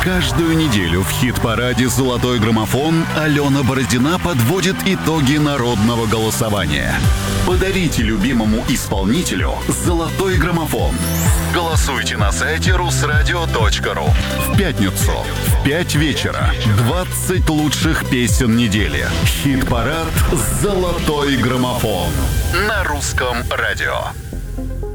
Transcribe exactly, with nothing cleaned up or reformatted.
Каждую неделю в хит-параде «Золотой граммофон» Алена Бородина подводит итоги народного голосования. Подарите любимому исполнителю «Золотой граммофон». Голосуйте на сайте русрадио точка ру. В пятницу в пять вечера двадцать лучших песен недели. Хит-парад «Золотой граммофон» на Русском радио.